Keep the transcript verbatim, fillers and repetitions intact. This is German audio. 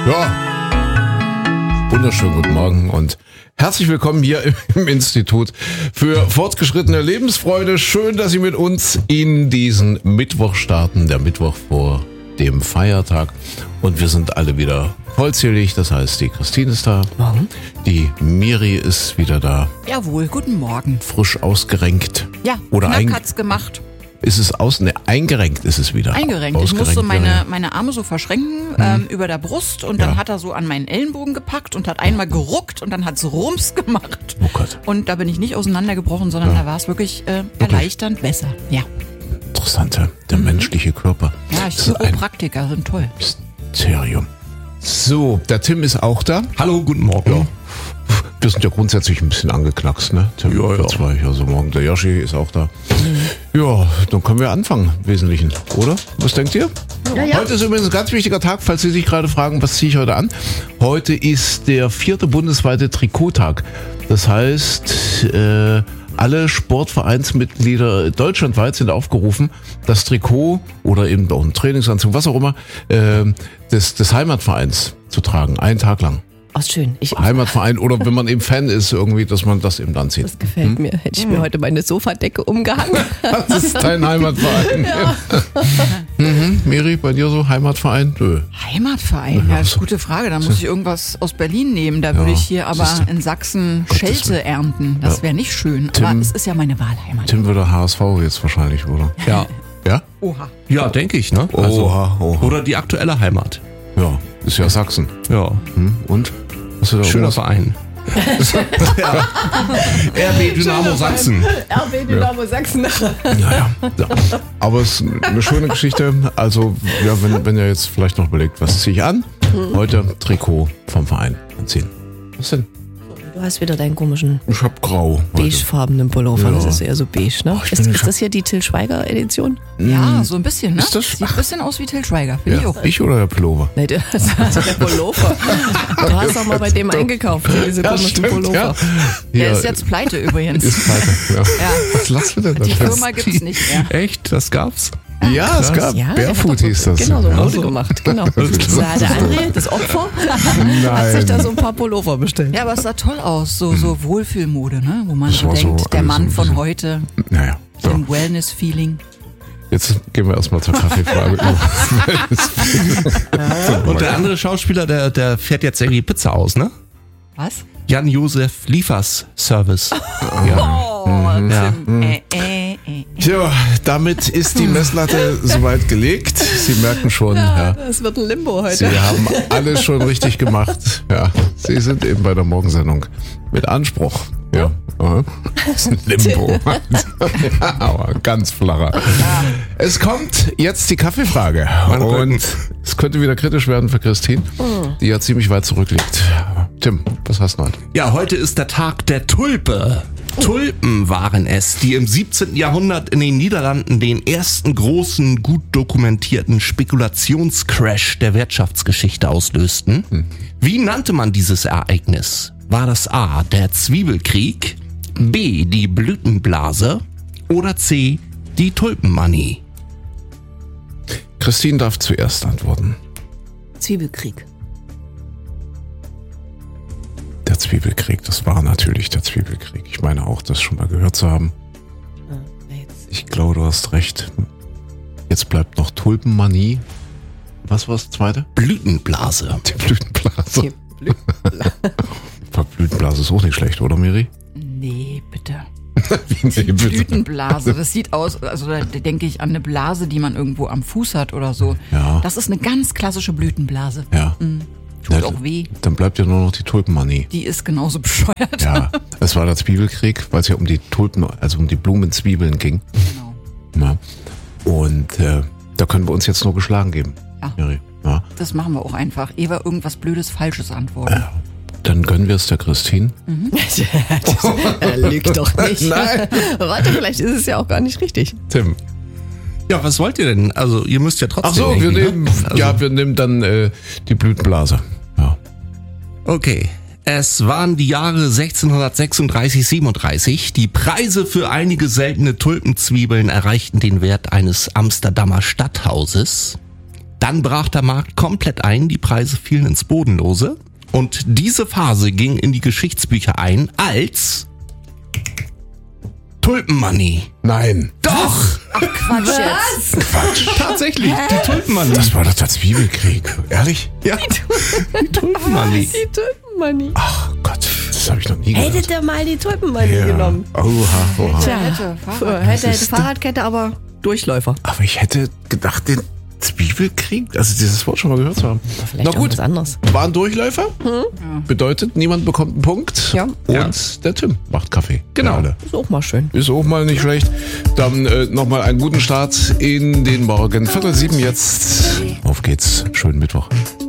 Ja, wunderschönen guten Morgen und herzlich willkommen hier im Institut für fortgeschrittene Lebensfreude. Schön, dass Sie mit uns in diesen Mittwoch starten, der Mittwoch vor dem Feiertag. Und wir sind alle wieder vollzählig, das heißt, die Christine ist da, Morgen. Die Miri ist wieder da. Jawohl, guten Morgen. Frisch ausgerenkt. Ja, Oder Knack ein, hat's gemacht. Ist es aus, ne, eingerenkt ist es wieder. Eingerenkt. Ich musste meine, meine Arme so verschränken mhm. ähm, über der Brust und dann ja. hat er so an meinen Ellenbogen gepackt und hat einmal geruckt und dann hat's Rums gemacht. Oh Gott. Und da bin ich nicht auseinandergebrochen, sondern ja. da war es wirklich äh, erleichternd besser. Ja. Interessant, der mhm. menschliche Körper. Ja, Chiropraktiker sind toll. Mysterium. So, der Tim ist auch da. Hallo, guten Morgen. Ja. Wir sind ja grundsätzlich ein bisschen angeknackst, ne? Tim, ja, ja. Zwei, also morgen der Yoshi ist auch da. Mhm. Ja, dann können wir anfangen, im Wesentlichen, oder? Was denkt ihr? Ja, ja. Heute ist übrigens ein ganz wichtiger Tag, falls Sie sich gerade fragen, was ziehe ich heute an? Heute ist der vierte bundesweite Trikottag. Das heißt, äh, alle Sportvereinsmitglieder deutschlandweit sind aufgerufen, das Trikot oder eben auch einen Trainingsanzug, was auch immer, äh, des, des Heimatvereins zu tragen, einen Tag lang. Ach, schön. Ich Heimatverein oder wenn man eben Fan ist, irgendwie, dass man das eben dann zieht. Das gefällt hm? mir. Hätte ich hm. mir heute meine Sofadecke umgehangen. Das ist dein Heimatverein. Ja. mhm. Miri, bei dir so Heimatverein? Nö. Heimatverein? Ja, das ist eine gute Frage. Da muss ich irgendwas aus Berlin nehmen. Da ja, würde ich hier aber in Sachsen Schelte ernten. Das wäre nicht schön. Tim, aber es ist ja meine Wahlheimat. Tim würde H S V jetzt wahrscheinlich, oder? Ja. Ja? Oha. Ja, denke ich, ne? Also, oha, oha. Oder die aktuelle Heimat. Ja, ist ja Sachsen. Ja. Hm? Und? Schöner Verein. ja. R B Dynamo Sachsen. R B Dynamo ja. Sachsen. Naja, ja. Aber es ist eine schöne Geschichte. Also, ja, wenn, wenn ihr jetzt vielleicht noch überlegt, was ziehe ich an? Heute Trikot vom Verein anziehen. Was denn? Du hast wieder deinen komischen ich hab grau beigefarbenen Pullover. Ja. Das ist eher so beige, ne? Ach, ist, ist das hier die Till Schweiger Edition? Ja, so ein bisschen, ne? Ist das? Sieht ein bisschen aus wie Till Schweiger, finde ja. ich auch. Ich oder der Pullover? Nee, das ist der Pullover. Du hast doch mal bei dem eingekauft, diese ja, komischen stimmt, Pullover. Ja. Der ja. ist jetzt pleite übrigens. Ist pleite, ja. ja. Was lasst du denn da? Die Firma gibt's nicht mehr. Echt? Das gab's? Ja, Krass. es gab. Ja, Barefoot hieß das. Genau, so ja. Mode gemacht. Genau. Da hat der André, das Opfer, Nein. hat sich da so ein paar Pullover bestellt. Ja, aber es sah toll aus. So, so Wohlfühlmode, ne? Wo man Das so war denkt, so der alles Mann so von ein heute, Naja. So. im Wellness-Feeling. Jetzt gehen wir erstmal zur Kaffeefrage. Und der andere Schauspieler, der, der fährt jetzt irgendwie Pizza aus, ne? Was? Jan-Josef Liefers Service. Ja. Oh, Mhm. ja. Mhm. Äh, äh, äh. Tja, damit ist die Messlatte soweit gelegt. Sie merken schon, ja, Das wird ein Limbo heute. Sie haben alles schon richtig gemacht. Ja, Sie sind eben bei der Morgensendung mit Anspruch. Ja, das ist ein Limbo. Ja, aber ganz flacher. Es kommt jetzt die Kaffeefrage. Und es könnte wieder kritisch werden für Christine, die ja ziemlich weit zurückliegt. Tim, was hast du heute? Ja, heute ist der Tag der Tulpe. Tulpen waren es, die im siebzehnten Jahrhundert in den Niederlanden den ersten großen, gut dokumentierten Spekulationscrash der Wirtschaftsgeschichte auslösten. Hm. Wie nannte man dieses Ereignis? War das A, der Zwiebelkrieg, B, die Blütenblase oder C, die Tulpenmanie? Christine darf zuerst antworten. Zwiebelkrieg. Der Zwiebelkrieg, das war natürlich der Zwiebelkrieg. Ich meine auch, das schon mal gehört zu haben. Ich glaube, du hast recht. Jetzt bleibt noch Tulpenmanie. Was war das zweite? Blütenblase. Die Blütenblase. Die Blütenblase. Blütenblase ist auch nicht schlecht, oder Miri? Nee, bitte. Wie, nee, die Blütenblase, das sieht aus, also da denke ich an eine Blase, die man irgendwo am Fuß hat oder so. Ja. Das ist eine ganz klassische Blütenblase. Ja. Mhm. Tut ja, auch weh. Dann bleibt ja nur noch die Tulpenmanie. Die ist genauso bescheuert. Ja, es war der Zwiebelkrieg, weil es ja um die Tulpen, also um die Blumenzwiebeln ging. Genau. Ja. Und äh, da können wir uns jetzt nur geschlagen geben. Ja. Miri. Ja. Das machen wir auch einfach. Ehe wir irgendwas Blödes, Falsches antworten. Ja. Dann gönnen wir es der Christine. Mhm. Er lügt doch nicht. Nein. Warte, vielleicht ist es ja auch gar nicht richtig. Tim. Ja, was wollt ihr denn? Also ihr müsst ja trotzdem. Ach so, wir nehmen, ne? also, ja, wir nehmen dann äh, die Blütenblase. Ja. Okay. Es waren die Jahre sechzehnhundertsechsunddreißig, siebenunddreißig. Die Preise für einige seltene Tulpenzwiebeln erreichten den Wert eines Amsterdamer Stadthauses. Dann brach der Markt komplett ein, die Preise fielen ins Bodenlose. Und diese Phase ging in die Geschichtsbücher ein als Tulpenmoney. Nein. Doch! Ach, Quatsch jetzt. Quatsch. Tatsächlich, die Tulpenmoney. Das war doch der Zwiebelkrieg. Ehrlich? Ja, die Tulpenmoney. Die Tulpenmoney. Ach Gott, das habe ich noch nie gehört. Hättet ihr mal die Tulpenmoney Ja. genommen. Oha, oha. Tja, hätte, Fahrrad- hätte, hätte ist- Fahrradkette, aber Durchläufer. Aber ich hätte gedacht, den Zwiebelkrieg, also dieses Wort schon mal gehört zu haben. Vielleicht Na auch gut, was anderes. war ein Durchläufer. Bedeutet, niemand bekommt einen Punkt. Ja. Und Ja. der Tim macht Kaffee. Genau. Für alle. Ist auch mal schön. Ist auch mal nicht schlecht. Dann äh, nochmal einen guten Start in den Morgen. Viertel sieben jetzt. Auf geht's. Schönen Mittwoch.